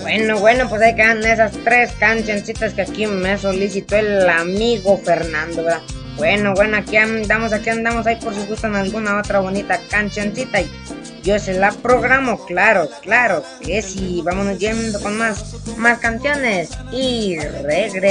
Bueno, pues ahí quedan esas tres cancioncitas que aquí me solicitó el amigo Fernando, ¿verdad? Bueno, aquí andamos ahí por si gustan alguna otra bonita cancioncita y yo se la programo, claro que sí. Vámonos yendo con más canciones y regresamos.